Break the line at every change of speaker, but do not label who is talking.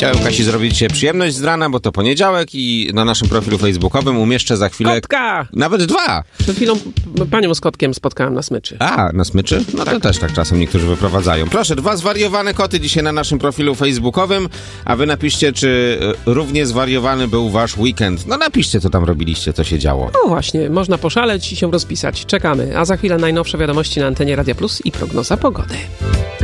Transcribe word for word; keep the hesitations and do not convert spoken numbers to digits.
Chciałem Kasi zrobić dzisiaj przyjemność z rana, bo to poniedziałek i na naszym profilu facebookowym umieszczę za chwilę...
Kotka!
Nawet dwa!
Przed chwilą panią z kotkiem spotkałem na smyczy.
A, na smyczy? No
tak.
To też tak czasem niektórzy wyprowadzają. Proszę, dwa zwariowane koty dzisiaj na naszym profilu facebookowym, a wy napiszcie, czy równie zwariowany był wasz weekend. No napiszcie, co tam robiliście, co się działo.
No właśnie, można poszaleć i się rozpisać. Czekamy, a za chwilę najnowsze wiadomości na antenie Radia Plus i prognoza pogody.